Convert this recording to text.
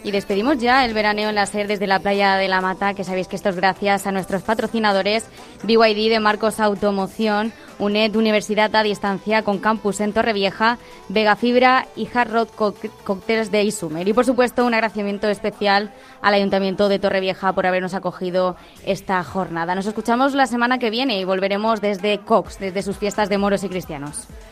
Y despedimos ya el veraneo en la SER desde la playa de La Mata, que sabéis que esto es gracias a nuestros patrocinadores BYD de Marcos Automoción, UNED Universidad a Distancia con campus en Torrevieja, Vega Fibra y Hard Rock Cócteles de Isumer. Y por supuesto un agradecimiento especial al Ayuntamiento de Torrevieja por habernos acogido esta jornada. Nos escuchamos la semana que viene y volveremos desde Cox, desde sus fiestas de moros y cristianos.